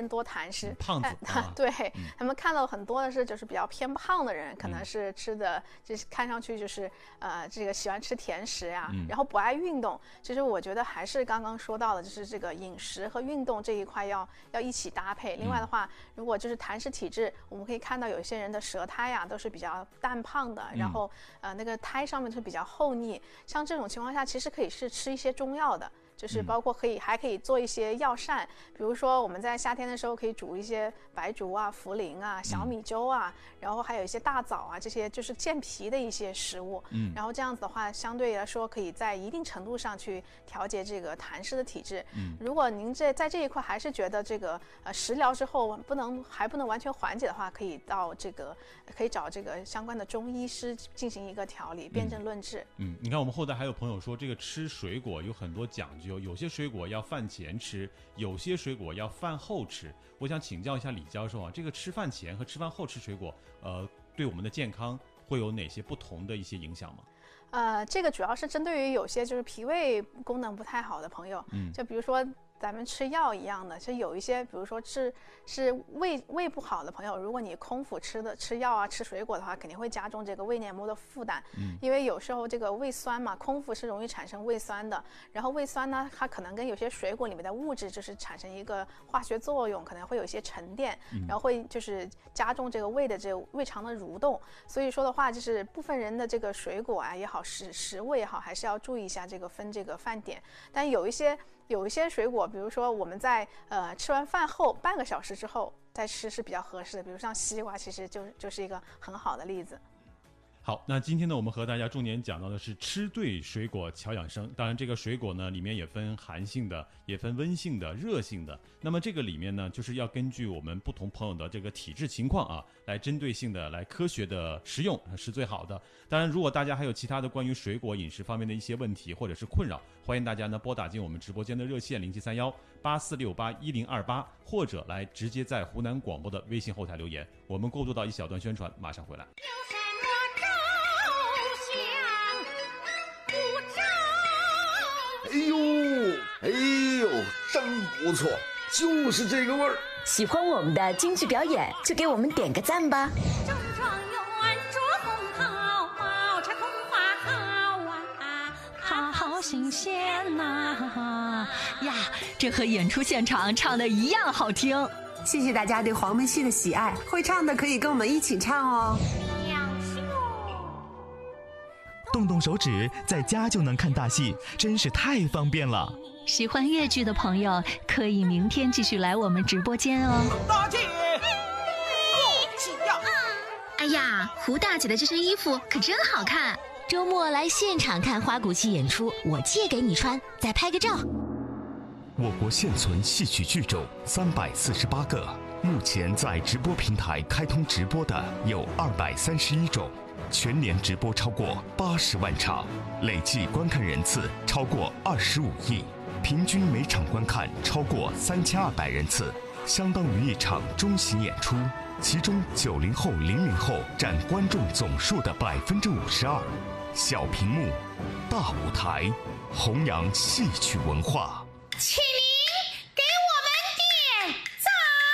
偏多痰湿， 胖子对，他们看到很多的是就是比较偏胖的人，可能是吃的就是看上去就是这个喜欢吃甜食呀，然后不爱运动。其实我觉得还是刚刚说到的，就是这个饮食和运动这一块要一起搭配。另外的话，如果就是痰湿体质，我们可以看到有些人的舌苔呀都是比较淡胖的，然后那个苔上面是比较厚腻，像这种情况下，其实可以是吃一些中药的。就是包括还可以做一些药膳，比如说我们在夏天的时候可以煮一些白术啊、茯苓啊、小米粥啊，然后还有一些大枣啊，这些就是健脾的一些食物。然后这样子的话，相对来说可以在一定程度上去调节这个痰湿的体质。如果您在这一块还是觉得这个食疗之后还不能完全缓解的话，可以找这个相关的中医师进行一个调理，辨证论治。 你看我们后台还有朋友说，这个吃水果有很多讲究。有些水果要饭前吃，有些水果要饭后吃。我想请教一下李教授啊，这个吃饭前和吃饭后吃水果，对我们的健康会有哪些不同的一些影响吗？ 这个主要是针对于有些就是脾胃功能不太好的朋友，就比如说咱们吃药一样的，其实有一些，比如说是胃不好的朋友，如果你空腹吃药啊、吃水果的话，肯定会加重这个胃黏膜的负担。因为有时候这个胃酸嘛，空腹是容易产生胃酸的，然后胃酸呢，它可能跟有些水果里面的物质就是产生一个化学作用，可能会有一些沉淀，然后会就是加重这个胃的这个胃肠的蠕动。所以说的话，就是部分人的这个水果啊也好，食物也好，还是要注意一下这个分这个饭点。但有一些水果，比如说我们在吃完饭后半个小时之后再吃是比较合适的，比如像西瓜，其实就是一个很好的例子。 好，那今天呢，我们和大家重点讲到的是吃对水果调养生。当然，这个水果呢，里面也分寒性的，也分温性的、热性的。那么这个里面呢，就是要根据我们不同朋友的这个体质情况啊，来针对性的、来科学的食用是最好的。当然，如果大家还有其他的关于水果饮食方面的一些问题或者是困扰，欢迎大家呢拨打进我们直播间的热线073184681028，或者来直接在湖南广播的微信后台留言。我们过渡到一小段宣传，马上回来。 哎呦，真不错，就是这个味儿。 喜欢我们的京剧表演，就给我们点个赞吧。 正状元着红好，宝钗红花好啊，好新鲜呐呀！这和演出现场唱的一样好听。 谢谢大家对黄梅戏的喜爱，会唱的可以跟我们一起唱哦。 动动手指，在家就能看大戏，真是太方便了。 喜欢粤剧的朋友，可以明天继续来我们直播间哦。 大姐，恭喜呀！ 哎呀，胡大姐的这身衣服可真好看。 周末来现场看花鼓戏演出，我借给你穿，再拍个照。 我国现存戏曲剧种348个，目前在直播平台开通直播的有231种。全年直播超过80万场，累计观看人次超过25亿，平均每场观看超过3200人次，相当于一场中型演出。其中90后、00后占观众总数的52%。小屏幕，大舞台，弘扬戏曲文化。 起立，给我们点赞。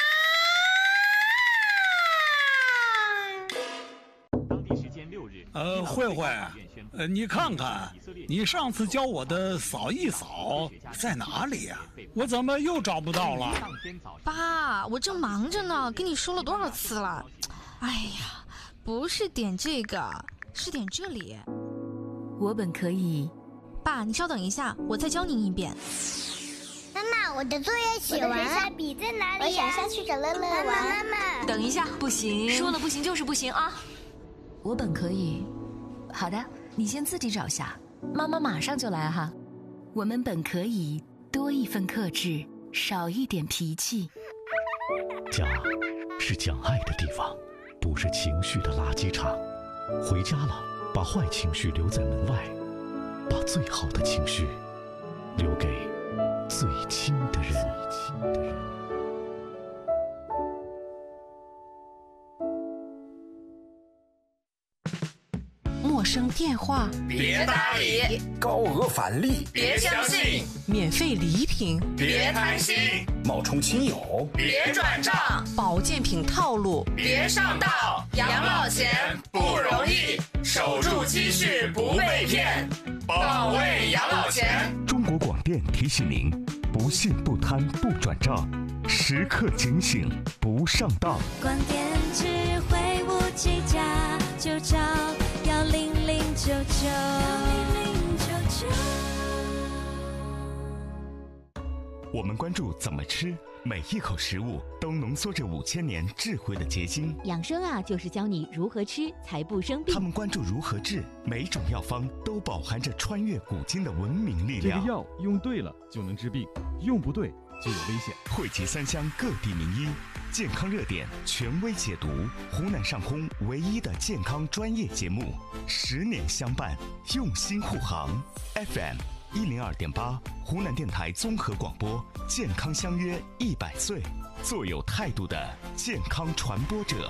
慧慧，你看看，你上次教我的扫一扫在哪里呀？我怎么又找不到了？ 爸，我正忙着呢，跟你说了多少次了？哎呀，不是点这个，是点这里。 我本可以。 爸，你稍等一下，我再教您一遍。 妈妈，我的作业写完了，笔在哪里？我想下去找乐乐玩。妈妈， 等一下，不行，说了不行就是不行啊。 我本可以。好的，你先自己找下，妈妈马上就来哈。我们本可以多一份克制，少一点脾气。 家是讲爱的地方，不是情绪的垃圾场。回家了，把坏情绪留在门外，把最好的情绪留给最亲的人。 陌陌生电话别搭理， 高额返利别相信， 免费礼品别贪心， 冒充亲友别转账， 保健品套路别上当。养老钱不容易，守住积蓄不被骗，保卫养老钱。 中国广电提醒您：不信不贪不转账，时刻警醒不上当。 广电智慧无计价，就找10099。 我们关注怎么吃，每一口食物都浓缩着5000年智慧的结晶。 养生啊，就是教你如何吃才不生病。 他们关注如何治，每种药方都饱含着穿越古今的文明力量。 这个药用对了就能治病，用不对就有危险。 汇集3乡各地名医，健康热点权威解读，湖南上空唯一的健康专业节目，10年相伴，用心护航。FM 102.8，湖南电台综合广播，健康相约100岁，做有态度的健康传播者。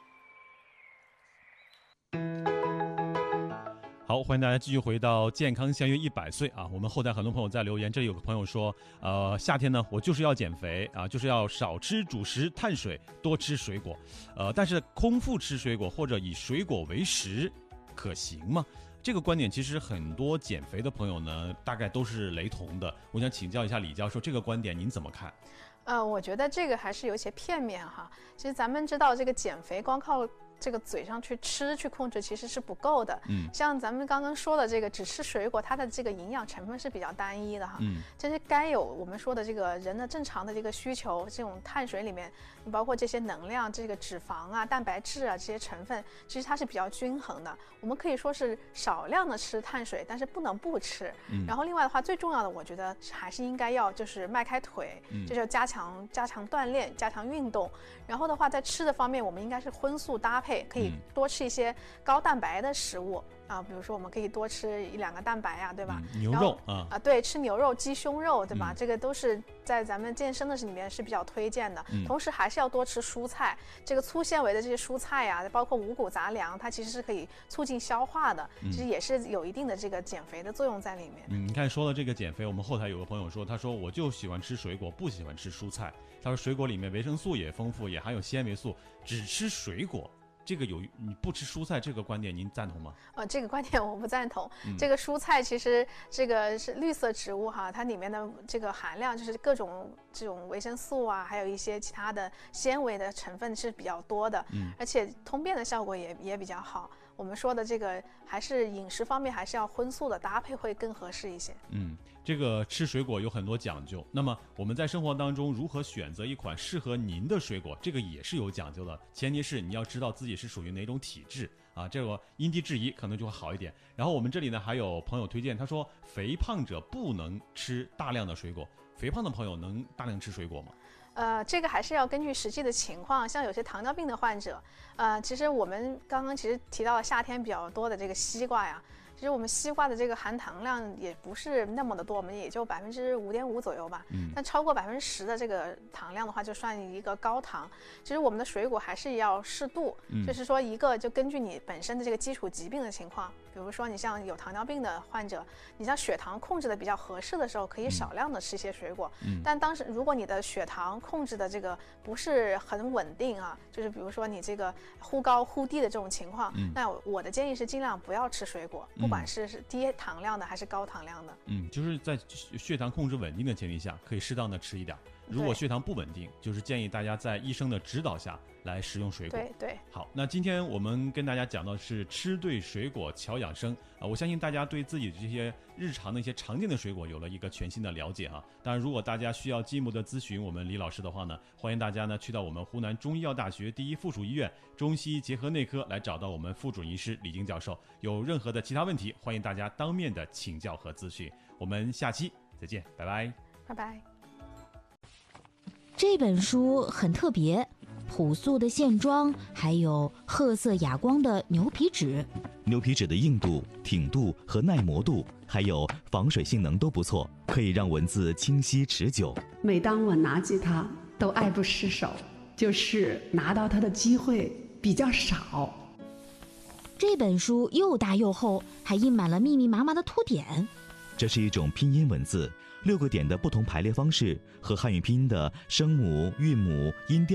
好，欢迎大家继续回到健康相约100岁啊！我们后台很多朋友在留言，这里有个朋友说，夏天呢，我就是要减肥啊，就是要少吃主食、碳水，多吃水果，但是空腹吃水果或者以水果为食，可行吗？这个观点其实很多减肥的朋友呢，大概都是雷同的。我想请教一下李教授，这个观点您怎么看？ 我觉得这个还是有些片面哈。其实咱们知道，这个减肥光靠这个嘴上去吃去控制其实是不够的。像咱们刚刚说的这个只吃水果，它的这个营养成分是比较单一的哈。这是该有我们说的这个人的正常的这个需求，这种碳水里面，你包括这些能量、这个脂肪啊、蛋白质啊这些成分，其实它是比较均衡的。我们可以说是少量的吃碳水，但是不能不吃。然后另外的话，最重要的我觉得还是应该要就是迈开腿，就是加强锻炼、加强运动。然后的话，在吃的方面，我们应该是荤素搭配，可以多吃一些高蛋白的食物啊，比如说我们可以多吃1-2个蛋白啊，对吧？ 牛肉对，吃牛肉、鸡胸肉，对吧？这个都是在咱们健身的里面是比较推荐的。同时还是要多吃蔬菜，这个粗纤维的这些蔬菜啊，包括五谷杂粮，它其实是可以促进消化的，其实也是有一定的这个减肥的作用在里面。 你看说了这个减肥，我们后台有个朋友说，他说我就喜欢吃水果，不喜欢吃蔬菜。他说水果里面维生素也丰富，也含有纤维素，只吃水果。这个你不吃蔬菜这个观点您赞同吗？ 这个观点我不赞同。这个蔬菜其实这个是绿色植物哈，它里面的这个含量就是各种这种维生素啊，还有一些其他的纤维的成分是比较多的，而且通便的效果也比较好。我们说的这个还是饮食方面还是要荤素的搭配会更合适一些。 这个吃水果有很多讲究，那么我们在生活当中如何选择一款适合您的水果，这个也是有讲究的，前提是你要知道自己是属于哪种体质啊，这个因地制宜可能就会好一点。然后我们这里呢还有朋友推荐，他说肥胖者不能吃大量的水果，肥胖的朋友能大量吃水果吗？ 这个还是要根据实际的情况，像有些糖尿病的患者，其实我们刚刚其实提到了夏天比较多的这个西瓜呀。其实我们西瓜的这个含糖量也不是那么的多，我们也就5.5%左右吧。但超过10%的这个糖量的话，就算一个高糖。其实我们的水果还是要适度，就是说一个就根据你本身的这个基础疾病的情况，比如说你像有糖尿病的患者，你像血糖控制的比较合适的时候，可以少量的吃一些水果。但当时如果你的血糖控制的这个不是很稳定啊，就是比如说你这个忽高忽低的这种情况，那我的建议是尽量不要吃水果。不管是低糖量的还是高糖量的， 就是在血糖控制稳定的前提下，可以适当的吃一点。如果血糖不稳定，就是建议大家在医生的指导下来食用水果。 对。 好，那今天我们跟大家讲到的是吃对水果巧养生啊，我相信大家对自己这些日常的一些常见的水果有了一个全新的了解啊。当然，如果大家需要进一步的咨询我们李老师的话呢，欢迎大家呢去到我们湖南中医药大学第一附属医院中西医结合内科来找到我们副主任医师李晶教授。有任何的其他问题，欢迎大家当面的请教和咨询。我们下期再见，拜拜。 拜拜。 这本书很特别，朴素的线装，还有褐色哑光的牛皮纸。 牛皮纸的硬度、挺度和耐磨度，还有防水性能都不错，可以让文字清晰持久。 每当我拿起它，都爱不释手，就是拿到它的机会比较少。 这本书又大又厚，还印满了密密麻麻的图点。 这是一种拼音文字，6个点的不同排列方式和汉语拼音的声母、韵母、音调